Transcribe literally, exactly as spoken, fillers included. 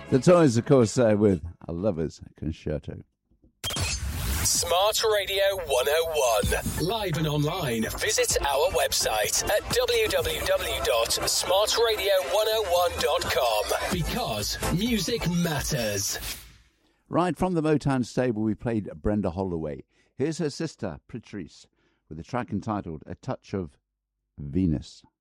The Toys, of course, uh, with A Lover's Concerto. Smart Radio one oh one. Live and online. Visit our website at w w w dot smart radio one oh one dot com. Because music matters. Right, from the Motown stable, we played Brenda Holloway. Here's her sister, Patrice, with a track entitled A Touch of Venus.